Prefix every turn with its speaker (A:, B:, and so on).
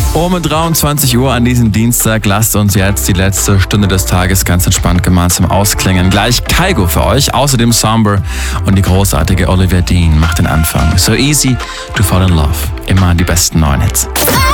A: Um 23 Uhr an diesem Dienstag lasst uns jetzt die letzte Stunde des Tages ganz entspannt gemeinsam ausklingen. Gleich Kygo für euch, außerdem Somber und die großartige Olivia Dean macht den Anfang. So easy to fall in love. Immer die besten neuen Hits.